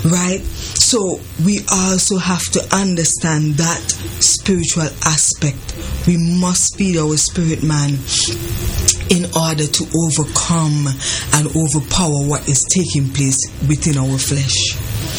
right? So we also have to understand that spiritual aspect. We must feed our spirit man in order to overcome and overpower what is taking place within our flesh.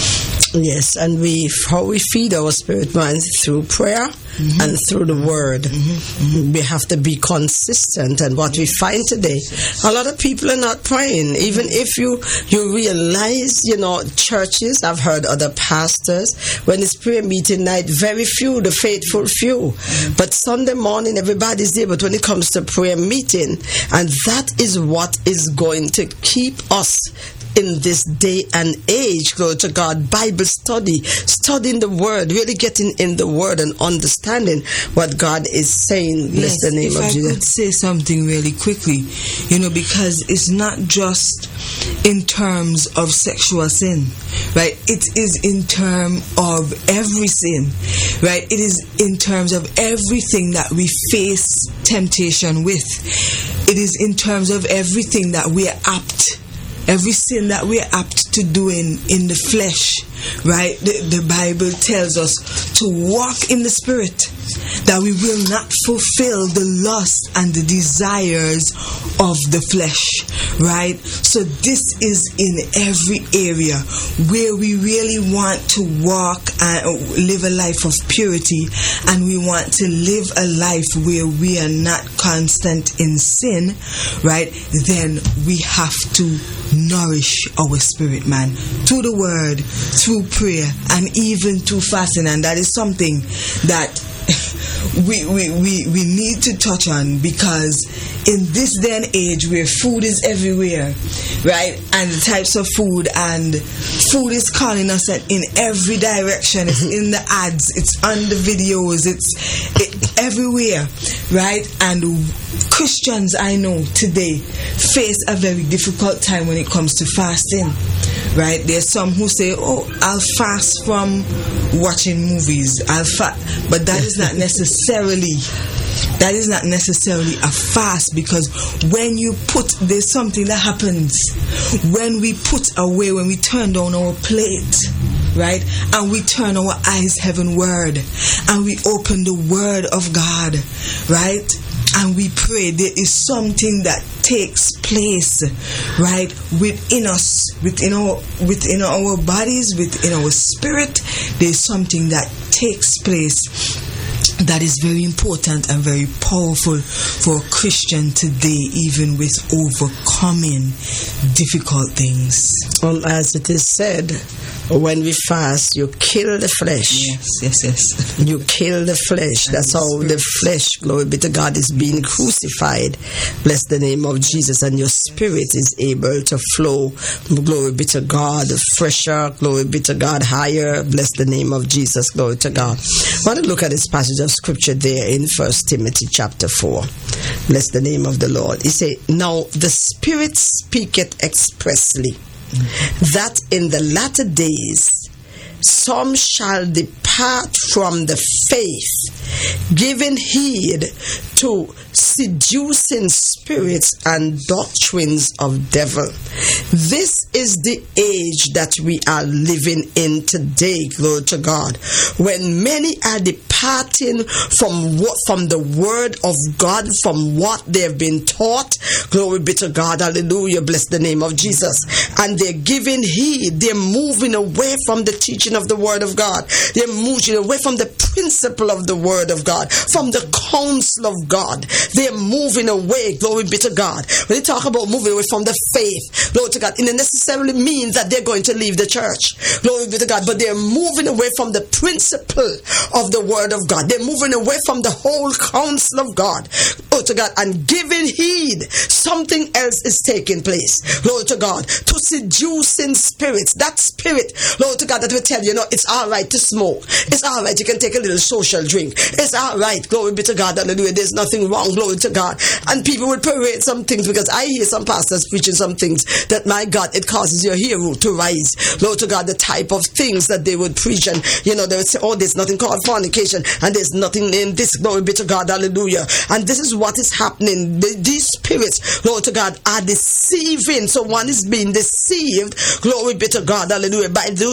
Yes, and how we feed our spirit man through prayer and through the word. We have to be consistent, and what we find today, a lot of people are not praying. Even if you realize, churches, I've heard other pastors, when it's prayer meeting night, very few, the faithful few. But Sunday morning, everybody's there. But when it comes to prayer meeting, and that is what is going to keep us in this day and age, glory to God, Bible study, studying the word, really getting in the word and understanding what God is saying. Bless the name of Jesus. If I could say something really quickly, because it's not just in terms of sexual sin, right? It is in terms of every sin, right? It is in terms of everything that we face temptation with. It is in terms of everything that we are apt, every sin that we are apt to do in the flesh, right? The Bible tells us to walk in the Spirit, that we will not fulfill the lust and the desires of the flesh, right? So this is in every area where we really want to walk and live a life of purity, and we want to live a life where we are not constant in sin, right? Then we have to nourish our spirit man through the word, through prayer, and even through fasting. And that is something that we need to touch on, because in this day and age where food is everywhere, right, and the types of food, and food is calling us in every direction. It's in the ads, it's on the videos, it's everywhere, right? And Christians, I know today, face a very difficult time when it comes to fasting, right? There's some who say, I'll fast from watching movies, but that is not necessarily a fast, because when there's something that happens when we put away, when we turn down our plate, right, and we turn our eyes heavenward, and we open the word of God, right, and we pray. There is something that takes place, right, within us, within our bodies, within our spirit. There's something that takes place that is very important and very powerful for a Christian today, even with overcoming difficult things. As it is said, when we fast, you kill the flesh. Yes. You kill the flesh. That's how the flesh, glory be to God, is being crucified. Bless the name of Jesus. And your spirit is able to flow, glory be to God, fresher, glory be to God, higher. Bless the name of Jesus, glory to God. I want to look at this passage of scripture there in 1 Timothy chapter 4. Bless the name of the Lord. He said, now the Spirit speaketh expressly, that in the latter days some shall depart from the faith, giving heed to seducing spirits and doctrines of devil. This is the age that we are living in today, glory to God, when many are departing from the word of God, from what they've been taught. Glory be to God, hallelujah, bless the name of Jesus. And they're giving heed, they're moving away from the teaching of the word of God, they're moving away from the principle of the word of God, from the counsel of God. They're moving away, glory be to God. When you talk about moving away from the faith, glory to God, it necessarily means that they're going to leave the church, glory be to God, but they're moving away from the principle of the word of God. They're moving away from the whole counsel of God, glory to God, and giving heed. Something else is taking place, glory to God, to seducing spirits. That spirit, glory to God, that will tell you, it's all right to smoke, it's all right, you can take a little social drink, it's all right, glory be to God, hallelujah, there's nothing wrong, glory to God. And people will parade some things, because I hear some pastors preaching some things that, my God, it causes your hero to rise, glory to God, the type of things that they would preach, and they would say, there's nothing called fornication, and there's nothing in this, glory be to God, hallelujah. And this is what is happening. These spirits, glory to God, are deceiving. So one is being deceived, glory be to God, hallelujah, by those